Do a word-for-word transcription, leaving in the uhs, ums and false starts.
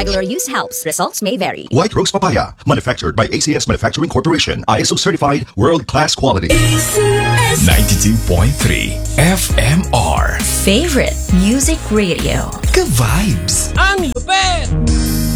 Regular use helps. Results may vary. White Rose Papaya, manufactured by A C S Manufacturing Corporation, I S O certified, world-class quality. ninety-two point three F M R. Favorite Music Radio. Ka-vibes. Ang lupet!